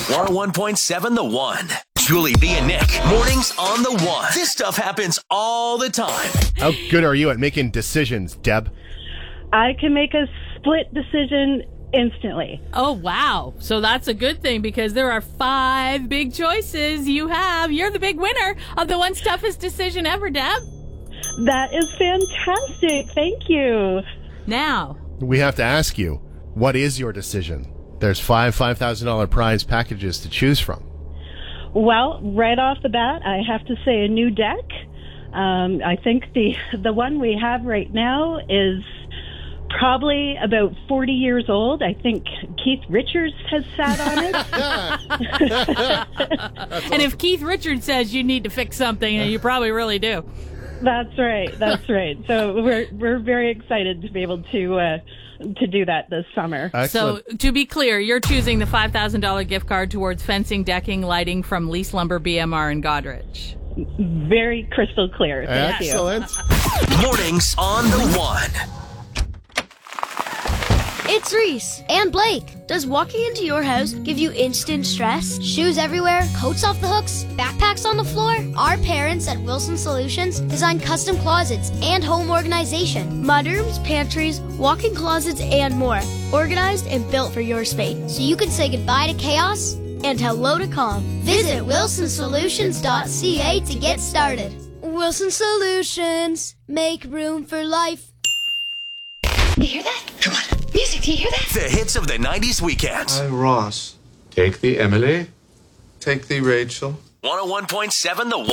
101.7 The One. Julie, B, and Nick. Mornings on The One. This stuff happens all the time. How good are you at making decisions, Deb? I can make a split decision instantly. Oh, wow. So that's a good thing because there are 5 big choices you have. You're the big winner of the one's toughest decision ever, Deb. That is fantastic. Thank you. Now, We have to ask you, what is your decision? There's 5 $5,000 prize packages to choose from. Well, right off the bat, I have to say a new deck. I think the one we have right now is probably about 40 years old. I think Keith Richards has sat on it. and if Keith Richards says you need to fix something, you probably really do. That's right. That's right. So we're very excited to be able to do that this summer. Excellent. So to be clear, you're choosing the $5,000 gift card towards fencing, decking, lighting from Lease Lumber, BMR, and Godrich. Very crystal clear. Thank you. Excellent. Mornings on The One. It's Reese and Blake. Does walking into your house give you instant stress? Shoes everywhere, coats off the hooks, backpacks on the floor? Our parents at Wilson Solutions design custom closets and home organization. Mudrooms, pantries, walk-in closets, and more. Organized and built for your space. So you can say goodbye to chaos and hello to calm. Visit wilsonsolutions.ca to get started. Wilson Solutions. Make room for life. You hear that? Come on. Music, do you hear that? The hits of the 90s weekend. Hi, Ross. Take the Emily. Take the Rachel. 101.7 The One.